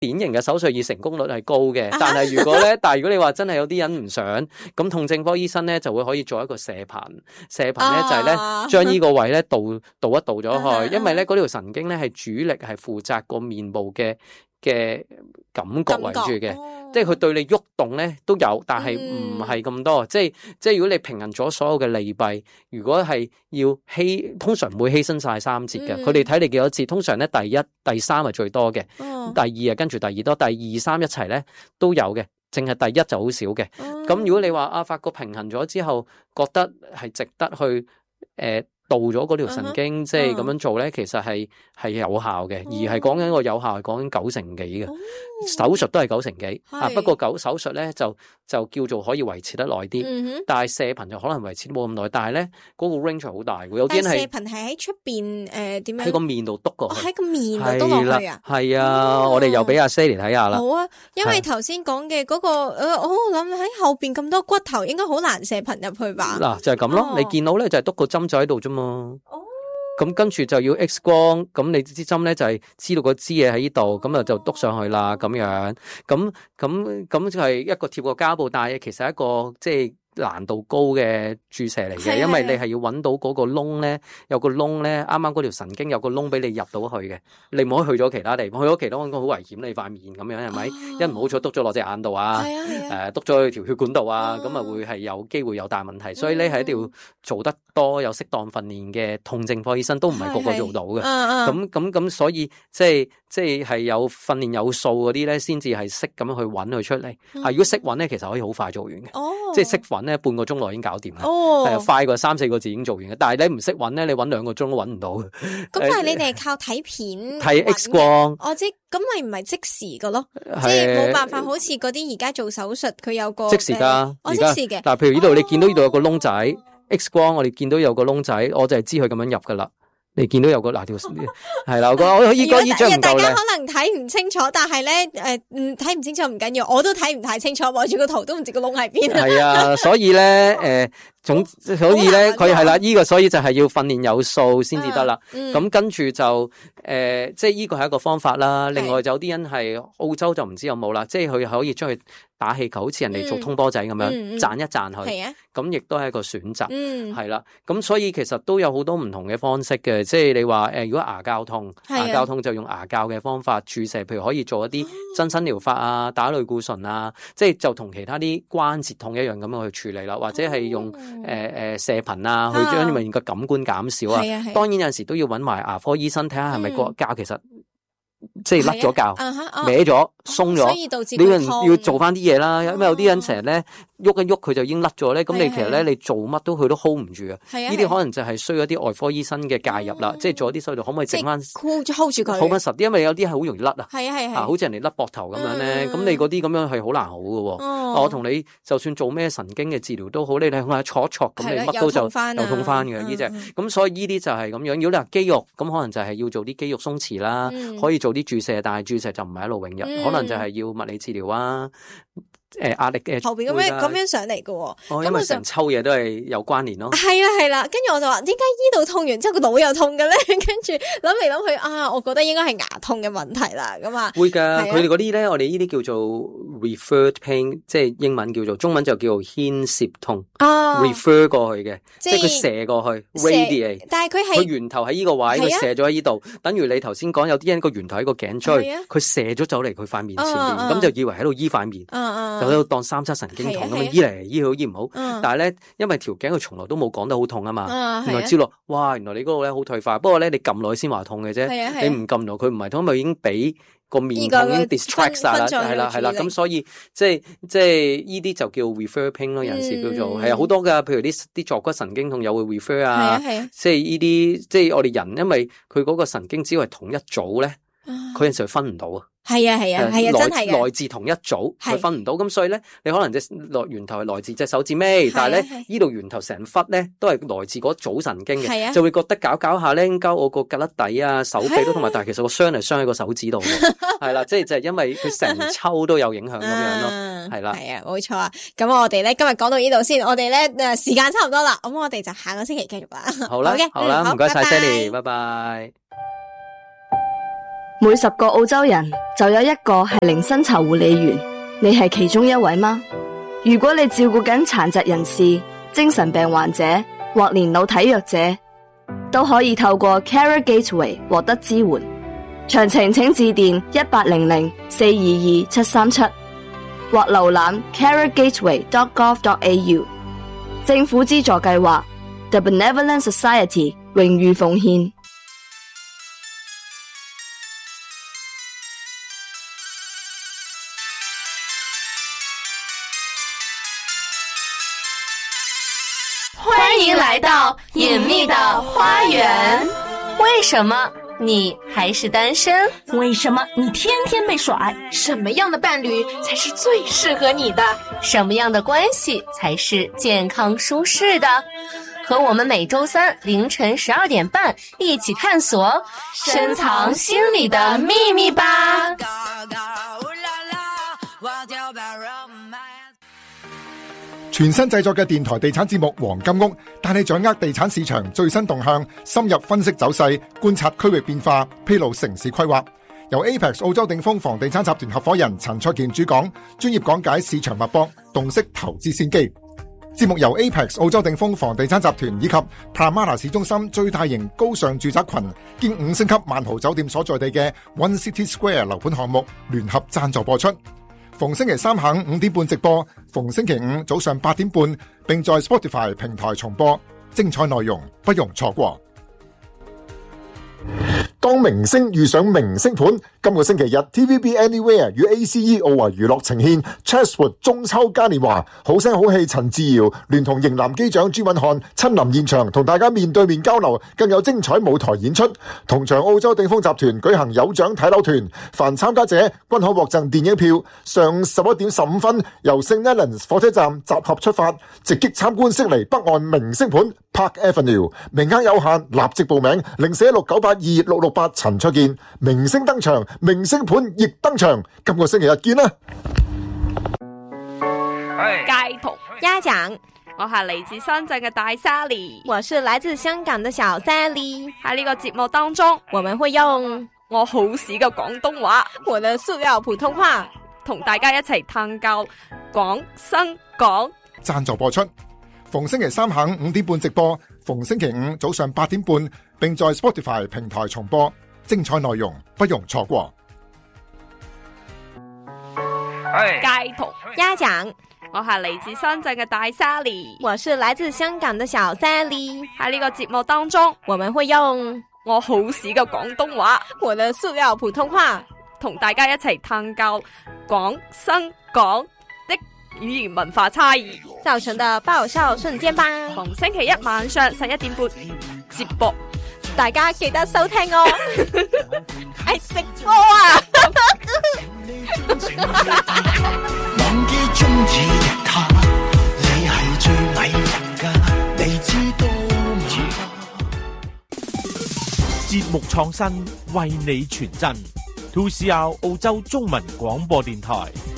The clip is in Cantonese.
典型嘅手術而成功率係高嘅，但係如果你話真係有啲人唔想，咁痛症科醫生咧就會可以做一個射頻咧就係咧將呢個位咧導一導咗去，因為咧嗰條神經咧係主力係負責個面部嘅感覺為主嘅，即係佢對你喐動咧都有，但係唔係咁多，即係如果你平衡咗所有嘅利弊，如果係要通常唔會犧牲晒3節嘅，佢哋睇你幾多節，通常咧第1、第3係最多嘅，第2跟住第2多，第2、3一齊咧都有嘅，淨係第1就好少嘅。咁如果你話發覺平衡咗之後，覺得係值得去導咗嗰條神經，即係咁樣做咧，其實係有效嘅，而係講緊個有效係講緊9成幾嘅，手術都係9成幾，不過手術咧就叫做可以維持得耐啲，但係射頻就可能維持冇咁耐，但係咧嗰個 range 好大嘅，有啲人係射頻係喺出邊點樣？ 喺個面度篤過去， 喺個面度篤落去啊？ 係啊，我哋又俾阿 Sally 睇下啦。 好啊，因為頭先講嘅嗰個我諗喺後邊咁多骨頭，應該好難射頻入去吧？ 嗱，就係咁咯，你見到咧就係篤個針就喺度啫嘛。咁跟住就要 X 光，咁你支針咧就係知道個支嘢喺呢度，咁就篤上去啦，咁樣，咁就係一個貼個膠布，但係其實係一個即係難度高嘅注射嚟嘅，因為你係要揾到嗰個窿咧，有個窿咧，啱啱嗰條神經有個窿俾你入到去嘅，你唔可以去咗其他地方，去咗其他地方好危險，你塊面咁樣係咪？一唔好彩篤咗落隻眼度啊，篤咗去條血管度啊，咁啊會係有機會有大問題，所以咧係一定要做得多，有適當訓練嘅痛症科醫生都唔係個個做到嘅，咁所以即係有訓練有素嗰啲咧，先至係識咁樣去揾佢出嚟。如果識揾咧，其實可以好快做完嘅，即係識揾咧半個鐘內已經搞掂啦，係快過3、4個字已經做完嘅。但係你唔識揾咧，你揾2個鐘都揾唔到。咁但係你哋係靠睇片睇 X 光， 咁咪唔係即時噶咯，即係冇辦法好似嗰啲而家做手術佢有個即時噶， 即時嘅。 嗱，譬如呢度你見到呢度有個窿仔，X 光我哋見到有個窿仔，我就係知佢咁樣入噶啦。你見到有個條係啦，我依個依張唔夠咧。 大家可能睇唔清楚，但係咧睇唔清楚唔緊要，我都睇唔太清楚，望住個圖都唔知個窿喺邊。 係啊，所以咧所以咧佢係啦，呢個所以就係要訓練有素先至得啦。咁跟住就即係呢個係一個方法啦。另外有啲人係澳洲就唔知有冇啦，即係佢可以將佢打氣球，好似人哋做通波仔咁樣賺一賺佢。咁亦都係一個選擇。係啦，咁所以其實都有好多唔同嘅方式嘅。即係你話如果牙膠痛就用牙膠嘅方法注射，譬如可以做一啲增生療法啊，打類固醇啊，即係就同其他啲關節痛一樣咁樣去處理啦，或者係用射頻啊，去將個感官減少啊。當然有陣時都要揾埋牙科醫生睇下係咪個膠其實即係甩咗膠，歪咗、鬆咗，你要做翻啲嘢啦。因為有啲人成日咧喐一喐佢就已經甩咗咧，咁你其實咧你做乜都佢都 hold 唔住啊。呢啲可能就係需要一啲外科醫生嘅介入啦，即係做一啲手術，可唔可以整翻 hold 住佢 ，hold 翻實啲？因為有啲係好容易甩啊。 係好似人哋甩膊頭咁樣咧，咁你嗰啲咁樣係好難好嘅。我同你就算做咩神經嘅治療都好，你睇下挫一挫咁，你乜都就又痛翻嘅呢隻。咁所以呢啲就係咁樣。如果你話肌肉咁，可能就係要做啲肌肉鬆弛啦，可以做啲注射，但係注射就唔係一勞永逸，可能就係要物理治療啊。壓力嘅後邊咁樣上嚟嘅， 因為成抽嘢都係有關聯咯。 係啦，跟住我就話點解呢度痛完之後個腦又痛嘅咧？跟住諗嚟諗去我覺得應該係牙痛嘅問題啦。咁啊， 會噶，佢哋嗰啲咧，我哋呢啲叫做 referred pain， 即係英文叫做，中文就叫做牽涉痛。refer 過去嘅，即係佢射過去 radiate。但係佢源頭喺呢個位，佢射咗喺呢度，等於你頭先講有啲人個源頭喺個頸椎，佢射咗走嚟佢塊面前面，咁就以為喺度醫塊面。就喺度當三叉神經痛咁樣醫嚟醫好醫唔好，但係咧因為條頸佢從來都冇講得好痛啊嘛，原來知道哇，原來你嗰度咧好退化，不過咧你撳落去先話痛嘅啫，你唔撳落佢唔係痛，咪已經俾個面痛已經 distract 晒啦，係啦，咁所以即係呢啲就叫 refer pain 咯，有陣時叫做係好多噶，譬如啲坐骨神經痛又會 refer 啊，即係呢啲即係我哋人因為佢嗰個神經只要係同一組咧，佢有陣時分唔到啊。 係啊，真係來自同一組，佢分唔到，咁所以咧，你可能隻源頭係來自隻手指尾，但係咧呢度源頭成忽咧都係來自嗰組神經嘅，就會覺得搞下咧，搞我個胳肋底啊、手臂都同埋，但係其實個傷係傷喺個手指度嘅，係啦，即係就係因為佢成抽都有影響咁樣咯，係啦， 係啊，冇錯啊。咁我哋咧今日講到呢度先，我哋咧時間差唔多啦，咁我哋就下個星期繼續啦。 好啦，唔該晒 Sally，拜拜。 每10個澳洲人就有1個係零薪酬護理員，你係其中一位嗎？如果你照顧緊殘疾人士、精神病患者或年老體弱者，都可以透過 Carer Gateway 獲得支援。詳情請致電1800-422-737或瀏覽 carergateway.gov.au。 政府資助計劃 The Benevolent Society 榮譽奉獻。 歡迎來到隱秘的花園。為什麼你還是單身？ 為什麼你天天被甩？ 什麼樣的伴侶才是最適合你的？ 什麼樣的關係才是健康舒適的？和我們每周3凌晨12點半一起探索深藏心裡的秘密吧。 全新製作嘅電台地產節目《黃金屋》，帶你掌握地產市場最新動向，深入分析走勢，觀察區域變化，披露城市規劃。由 Apex 澳洲鼎豐房地產集團合夥人陳焯楗主講，專業講解市場脈搏，洞悉投資先機。節目由 Apex 澳洲鼎豐房地產集團以及 Parramatta 市中心最大型高尚住宅群兼5星級萬豪酒店所在地嘅 One City Square 樓盤項目聯合贊助播出。逢星期3下午5點半直播，逢星期5早上8點半，並在 Spotify 平台重播，精彩內容不容錯過。當明星遇上明星盤，今個星期日 TVB Anywhere 與 ACE 奧維娛樂呈獻 Chatswood 中秋嘉年華，好聲好戲陳自瑤聯同型男機長朱允漢親臨現場同大家面對面交流，更有精彩舞台演出。同場澳洲鼎豐集團舉行有獎睇樓團，凡參加者均可獲贈電影票。上午11點15分由 St Leonards 火車站集合出發，直擊參觀悉尼北岸明星盤 Park Avenue， 名額有限，立即報名0416982668陳焯楗，明星登場，明星盤亦登場，今個星期日見啦！ 街童家長， 我係嚟自深圳嘅大 Sally， 我是來自香港的小 Sally。 喺呢個節目當中， 我們會用我好屎嘅廣東話， 我的塑料普通話， 同大家一齊探究廣生講。 贊助播出，逢星期3下午5點半直播，逢星期5早上8點半，並在 Spotify 平台重播，精彩內容不容錯過。 街童家長， 我係嚟自深圳嘅大 Sally， 我是來自香港的小 Sally。 喺呢個節目當中， 我們會用我好屎嘅廣東話， 我的塑料普通話， 同大家一齊探究廣生講的語言文化差異造成的爆笑瞬間吧。 逢星期1晚上11點半接播， 大家記得收聽哦。係直播啊！ 忘記中意的他，你係最迷人㗎，你知道嗎？ 節目創新，為你傳真。2CR 澳洲中文廣播電台。